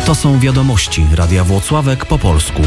To są wiadomości Radia Włocławek po polsku.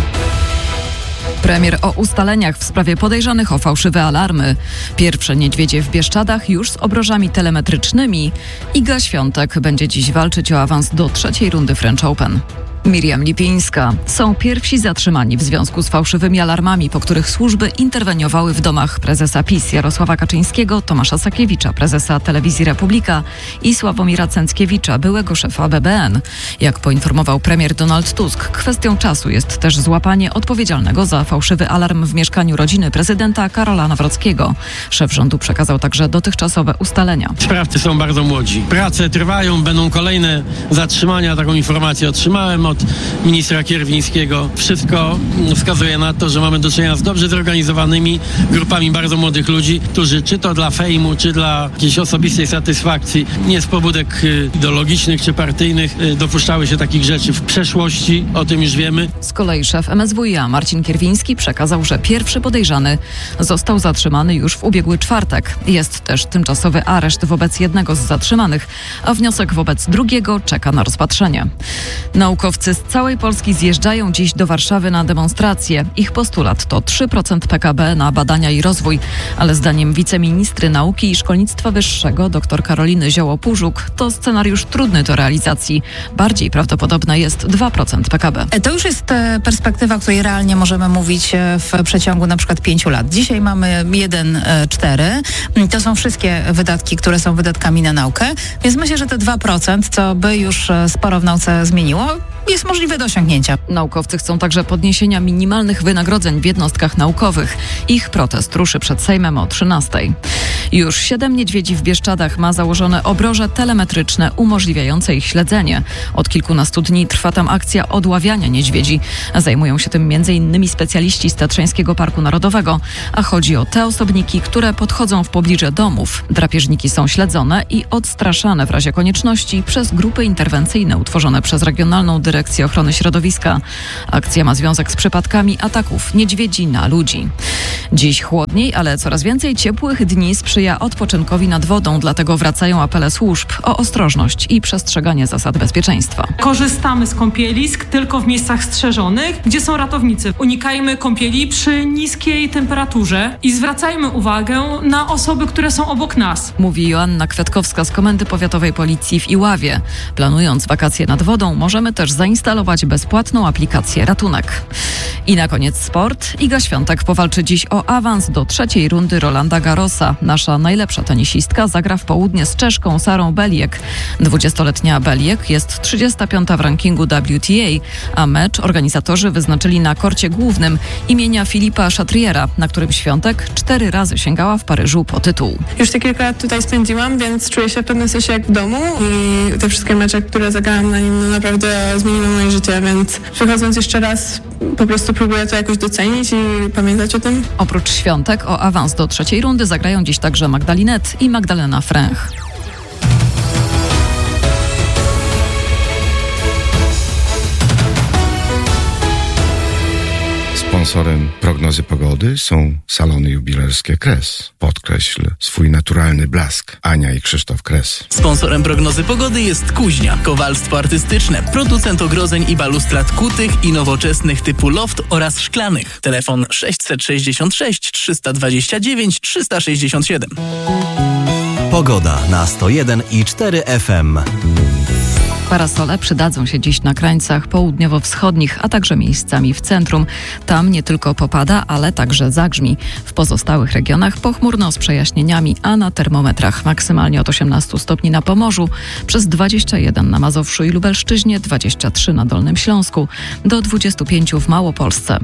Premier o ustaleniach w sprawie podejrzanych o fałszywe alarmy. Pierwsze niedźwiedzie w Bieszczadach już z obrożami telemetrycznymi. Iga Świątek będzie dziś walczyć o awans do 3. rundy French Open. Miriam Lipińska. Są pierwsi zatrzymani w związku z fałszywymi alarmami, po których służby interweniowały w domach prezesa PiS Jarosława Kaczyńskiego, Tomasza Sakiewicza, prezesa Telewizji Republika i Sławomira Cęckiewicza, byłego szefa BBN. Jak poinformował premier Donald Tusk, kwestią czasu jest też złapanie odpowiedzialnego za fałszywy alarm w mieszkaniu rodziny prezydenta Karola Nawrockiego. Szef rządu przekazał także dotychczasowe ustalenia. Sprawcy są bardzo młodzi. Prace trwają, będą kolejne zatrzymania. Taką informację otrzymałem od ministra Kierwińskiego. Wszystko wskazuje na to, że mamy do czynienia z dobrze zorganizowanymi grupami bardzo młodych ludzi, którzy czy to dla fejmu, czy dla jakiejś osobistej satysfakcji, nie z pobudek ideologicznych czy partyjnych, dopuszczały się takich rzeczy w przeszłości. O tym już wiemy. Z kolei szef MSWiA Marcin Kierwiński przekazał, że pierwszy podejrzany został zatrzymany już w ubiegły czwartek. Jest też tymczasowy areszt wobec jednego z zatrzymanych, a wniosek wobec drugiego czeka na rozpatrzenie. Naukowcy z całej Polski zjeżdżają dziś do Warszawy na demonstracje. Ich postulat to 3% PKB na badania i rozwój, ale zdaniem wiceministry nauki i szkolnictwa wyższego dr Karoliny Zioło-Pużuk to scenariusz trudny do realizacji. Bardziej prawdopodobne jest 2% PKB. To już jest perspektywa, o której realnie możemy mówić w przeciągu na przykład 5 lat. Dzisiaj mamy 1,4. To są wszystkie wydatki, które są wydatkami na naukę, więc myślę, że te 2%, co by już sporo w nauce zmieniło, jest możliwe do osiągnięcia. Naukowcy chcą także podniesienia minimalnych wynagrodzeń w jednostkach naukowych. Ich protest ruszy przed Sejmem o 13:00. Już 7 niedźwiedzi w Bieszczadach ma założone obroże telemetryczne umożliwiające ich śledzenie. Od kilkunastu dni trwa tam akcja odławiania niedźwiedzi. Zajmują się tym m.in. specjaliści z Tatrzańskiego Parku Narodowego, a chodzi o te osobniki, które podchodzą w pobliże domów. Drapieżniki są śledzone i odstraszane w razie konieczności przez grupy interwencyjne utworzone przez Regionalną Dyrekcję Ochrony Środowiska. Akcja ma związek z przypadkami ataków niedźwiedzi na ludzi. Dziś chłodniej, ale coraz więcej ciepłych dni sprzyja odpoczynkowi nad wodą, dlatego wracają apele służb o ostrożność i przestrzeganie zasad bezpieczeństwa. Korzystamy z kąpielisk tylko w miejscach strzeżonych, gdzie są ratownicy. Unikajmy kąpieli przy niskiej temperaturze i zwracajmy uwagę na osoby, które są obok nas. Mówi Joanna Kwiatkowska z Komendy Powiatowej Policji w Iławie. Planując wakacje nad wodą, możemy też zainstalować bezpłatną aplikację Ratunek. I na koniec sport. Iga Świątek powalczy dziś o awans do 3. rundy Rolanda Garrosa. Nasza najlepsza tenisistka zagra w południe z Czeszką Sarą Beliek. 20-letnia Beliek jest 35. w rankingu WTA, a mecz organizatorzy wyznaczyli na korcie głównym imienia Filipa Chatriera, na którym Świątek 4 razy sięgała w Paryżu po tytuł. Już te kilka lat tutaj spędziłam, więc czuję się w pewnym sensie jak w domu i te wszystkie mecze, które zagrałam na nim, naprawdę zmieniły moje życie, więc przychodząc jeszcze raz po prostu próbuję to jakoś docenić i pamiętać o tym. Oprócz Świątek o awans do 3. rundy zagrają dziś także Magdalinet i Magdalena Fręch. Sponsorem prognozy pogody są salony jubilerskie Kres. Podkreśl swój naturalny blask. Ania i Krzysztof Kres. Sponsorem prognozy pogody jest Kuźnia, kowalstwo artystyczne, producent ogrodzeń i balustrad kutych i nowoczesnych typu loft oraz szklanych. Telefon 666 329 367. Pogoda na 101,4 FM. Parasole przydadzą się dziś na krańcach południowo-wschodnich, a także miejscami w centrum. Tam nie tylko popada, ale także zagrzmi. W pozostałych regionach pochmurno z przejaśnieniami, a na termometrach maksymalnie od 18 stopni na Pomorzu, przez 21 na Mazowszu i Lubelszczyźnie, 23 na Dolnym Śląsku, do 25 w Małopolsce.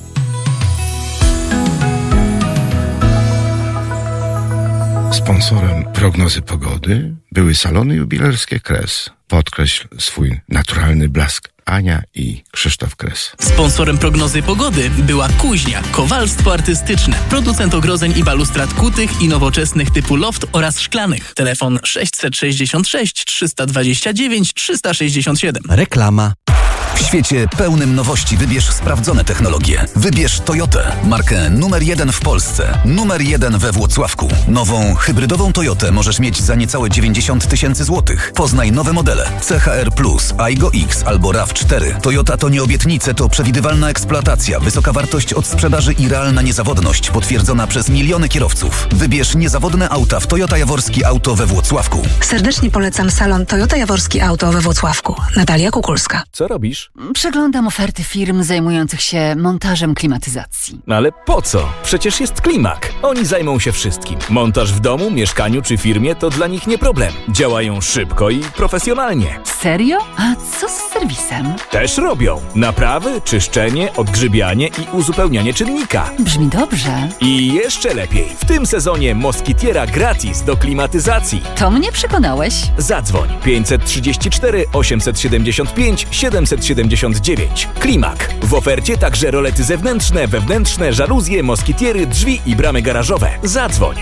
Sponsorem prognozy pogody były salony jubilerskie Kres. Podkreśl swój naturalny blask. Ania i Krzysztof Kres. Sponsorem prognozy pogody była Kuźnia, kowalstwo artystyczne, producent ogrodzeń i balustrad kutych i nowoczesnych typu loft oraz szklanych. Telefon 666 329 367. Reklama. W świecie pełnym nowości wybierz sprawdzone technologie. Wybierz Toyotę, markę numer 1 w Polsce, numer 1 we Włocławku. Nową, hybrydową Toyotę możesz mieć za niecałe 90 000 złotych. Poznaj nowe modele CHR+, Aygo X albo RAV4. Toyota to nie obietnice, to przewidywalna eksploatacja, wysoka wartość od sprzedaży i realna niezawodność potwierdzona przez miliony kierowców. Wybierz niezawodne auta w Toyota Jaworski Auto we Włocławku. Serdecznie polecam salon Toyota Jaworski Auto we Włocławku. Natalia Kukulska. Co robisz? Przeglądam oferty firm zajmujących się montażem klimatyzacji. No ale po co? Przecież jest Klimak. Oni zajmą się wszystkim. Montaż w domu, mieszkaniu czy firmie to dla nich nie problem. Działają szybko i profesjonalnie. Serio? A co z serwisem? Też robią. Naprawy, czyszczenie, odgrzybianie i uzupełnianie czynnika. Brzmi dobrze. I jeszcze lepiej. W tym sezonie Moskitiera gratis do klimatyzacji. To mnie przekonałeś. Zadzwoń 534 875 779. Klimak. W ofercie także rolety zewnętrzne, wewnętrzne, żaluzje, moskitiery, drzwi i bramy garażowe. Zadzwoń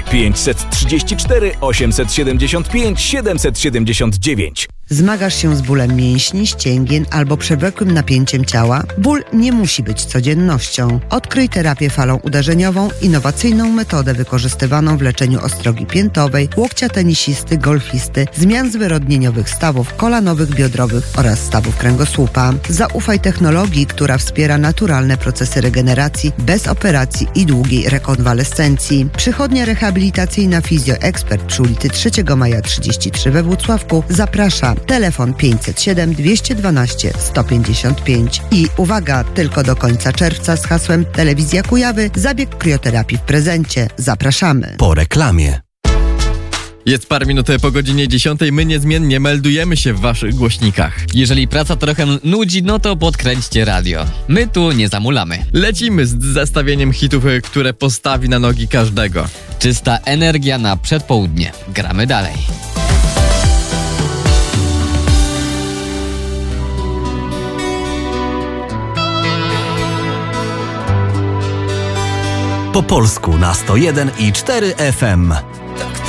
534 875 779. Zmagasz się z bólem mięśni, ścięgien albo przewlekłym napięciem ciała? Ból nie musi być codziennością. Odkryj terapię falą uderzeniową, innowacyjną metodę wykorzystywaną w leczeniu ostrogi piętowej, łokcia tenisisty, golfisty, zmian zwyrodnieniowych stawów kolanowych, biodrowych oraz stawów kręgosłupa. Zaufaj technologii, która wspiera naturalne procesy regeneracji bez operacji i długiej rekonwalescencji. Przychodnia rehabilitacyjna Fizjo Expert przy ulicy 3 Maja 33 we Włocławku zaprasza. Telefon 507 212 155. I uwaga, tylko do końca czerwca z hasłem Telewizja Kujawy zabieg krioterapii w prezencie. Zapraszamy. Po reklamie. Jest parę minut po godzinie 10. My niezmiennie meldujemy się w waszych głośnikach. Jeżeli praca trochę nudzi, no to podkręćcie radio. My tu nie zamulamy. Lecimy z zestawieniem hitów, które postawi na nogi każdego. Czysta energia na przedpołudnie. Gramy dalej. Po polsku na 101,4 FM.